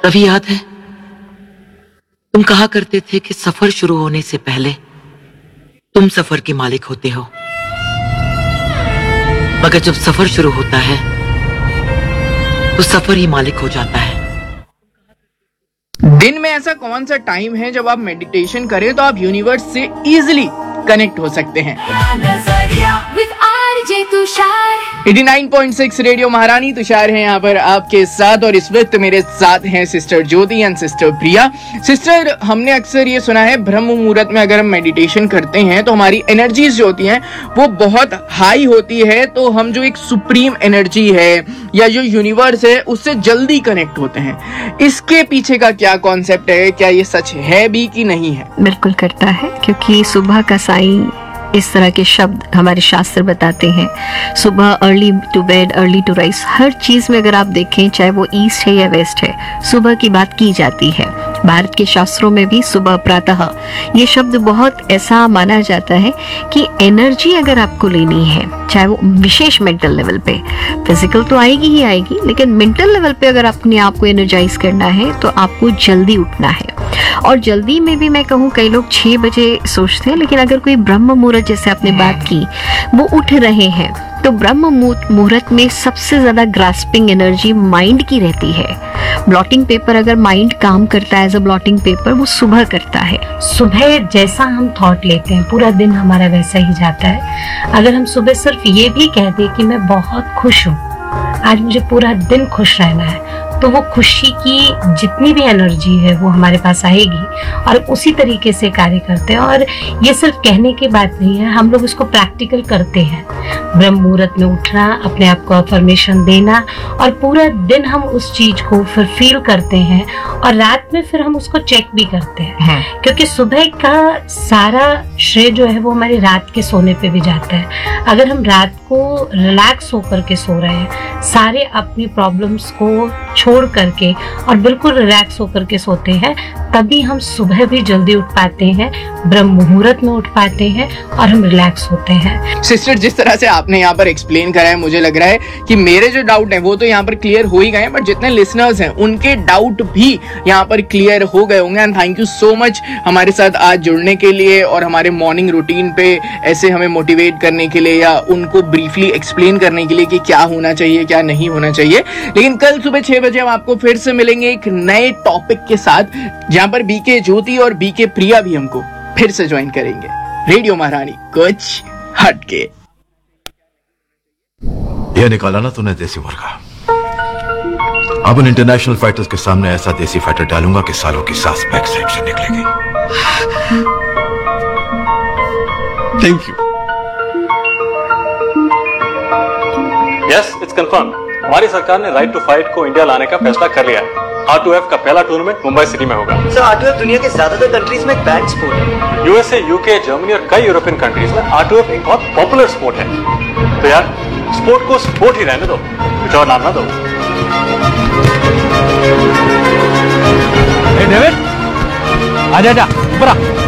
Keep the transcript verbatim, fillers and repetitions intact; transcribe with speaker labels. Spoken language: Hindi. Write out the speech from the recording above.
Speaker 1: कभी याद है तुम कहा करते थे कि सफर शुरू होने से पहले तुम सफर के मालिक होते हो, मगर जब सफर शुरू होता है तो सफर ही मालिक हो जाता है।
Speaker 2: दिन में ऐसा कौन सा टाइम है जब आप मेडिटेशन करें तो आप यूनिवर्स से इजीली कनेक्ट हो सकते हैं? Eighty nine point six radio महारानी, तुषार है यहाँ पर आपके साथ और इस वक्त मेरे साथ हैं sister Jyoti and sister Priya. Sister, हमने अक्सर ये सुना है ब्रह्म मुहूर्त में अगर हम मेडिटेशन करते हैं तो हमारी एनर्जीज जो होती हैं वो बहुत हाई होती है, तो हम जो एक सुप्रीम एनर्जी है या जो यूनिवर्स है उससे जल्दी कनेक्ट होते हैं। इसके पीछे का क्या कॉन्सेप्ट है? क्या ये सच है भी कि नहीं है?
Speaker 3: बिल्कुल करता है, क्योंकि सुबह का साईं इस तरह के शब्द हमारे शास्त्र बताते हैं। सुबह early to bed early to rise, हर चीज में अगर आप देखें, चाहे वो ईस्ट है या वेस्ट है, सुबह की बात की जाती है। भारत के शास्त्रों में भी सुबह प्रातः ये शब्द बहुत ऐसा माना जाता है कि एनर्जी अगर आपको लेनी है, चाहे वो विशेष मेंटल लेवल पे, फिजिकल तो आएगी ही आएगी, लेकिन मेंटल लेवल पे अगर अपने आप को एनर्जाइज करना है तो आपको जल्दी उठना है। और जल्दी में भी मैं कहूँ, कई लोग छह बजे सोचते हैं, लेकिन अगर कोई ब्रह्म मुहूर्त जैसे आपने बात की वो उठ रहे हैं तो ब्रह्म मुहूर्त में सबसे ज्यादा ग्रास्पिंग एनर्जी माइंड की रहती है। ब्लॉटिंग पेपर अगर माइंड काम करता है एज अ ब्लॉटिंग पेपर, वो सुबह करता है।
Speaker 4: सुबह जैसा हम थॉट लेते हैं पूरा दिन हमारा वैसा ही जाता है। अगर हम सुबह सिर्फ ये भी कह दें कि मैं बहुत खुश हूँ, आज मुझे पूरा दिन खुश रहना है, तो वो खुशी की जितनी भी एनर्जी है वो हमारे पास आएगी और उसी तरीके से कार्य करते हैं। और ये सिर्फ कहने की बात नहीं है, हम लोग इसको प्रैक्टिकल करते हैं। ब्रह्म मुहूर्त में उठना, अपने आप को अफर्मेशन देना और पूरा दिन हम उस चीज को फिर फील करते हैं और रात में फिर हम उसको चेक भी करते हैं, क्योंकि सुबह का सारा श्रेय जो है वो हमारी रात के सोने पे भी जाता है। अगर हम रात को रिलैक्स होकर के सो रहे हैं, सारे अपनी प्रॉब्लम्स को छोड़ करके और बिल्कुल रिलैक्स होकर के सोते हैं, तभी हम सुबह भी जल्दी उठ पाते हैं, ब्रह्म मुहूर्त में उठ पाते हैं और हम रिलैक्स होते हैं।
Speaker 2: सिस्टर, जिस तरह से आपने यहाँ पर एक्सप्लेन करा है, मुझे लग रहा है कि मेरे जो डाउट हैं वो तो यहाँ पर क्लियर हो ही गए हैं, बट जितने लिसनर्स हैं उनके डाउट भी यहाँ पर क्लियर हो गए होंगे। And thank you so much हमारे साथ आज जुड़ने के लिए और हमारे मॉर्निंग रूटीन पे ऐसे हमें मोटिवेट करने के लिए या उनको ब्रीफली एक्सप्लेन करने के लिए कि क्या होना चाहिए क्या नहीं होना चाहिए। लेकिन कल सुबह छह बजे हम आपको फिर से मिलेंगे एक नए टॉपिक के साथ, जहां पर बीके ज्योति और बीके प्रिया भी हमको फिर से ज्वाइन करेंगे। रेडियो महारानी, कुछ हटके।
Speaker 5: ये निकाला ना तूने देसी मुर्गा। अब उन इंटरनेशनल फाइटर्स के सामने ऐसा देसी फाइटर डालूंगा कि सालों की सांस बैक साइड से निकलेगी।
Speaker 6: Thank you. Yes, it's confirm. हमारी सरकार ने राइट टू फाइट को इंडिया लाने का फैसला कर लिया है। आर टू एफ का पहला टूर्नामेंट मुंबई सिटी में होगा।
Speaker 7: सर, आर टू एफ दुनिया के ज्यादातर कंट्रीज में एक बैंड स्पोर्ट है।
Speaker 6: यूएसए, यूके, जर्मनी और कई यूरोपियन कंट्रीज में आर टू एफ एक बहुत पॉपुलर स्पोर्ट है। तो यार, स्पोर्ट को स्पोर्ट ही रहने दो, कुछ और नाम ना दो।
Speaker 8: डेविड, आजा आजा, ऊपर आ।